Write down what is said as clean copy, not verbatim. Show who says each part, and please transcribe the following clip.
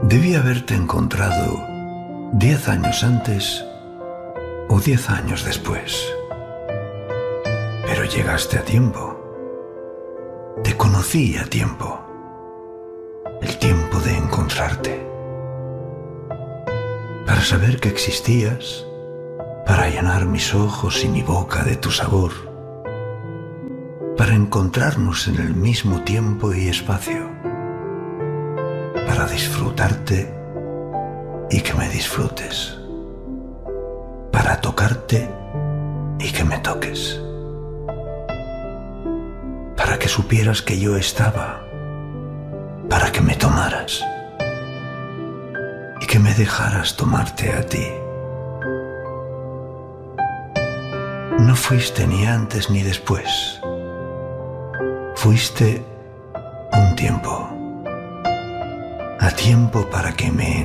Speaker 1: Debí haberte encontrado 10 años antes o 10 años después. Pero llegaste a tiempo. Te conocí a tiempo. El tiempo de encontrarte. Para saber que existías, para llenar mis ojos y mi boca de tu sabor, para encontrarnos en el mismo tiempo y espacio, para disfrutarte y que me disfrutes, para tocarte y que me toques, para que supieras que yo estaba, para que me tomaras y que me dejaras tomarte a ti. No fuiste ni antes ni después. Fuiste un tiempo. A tiempo para que me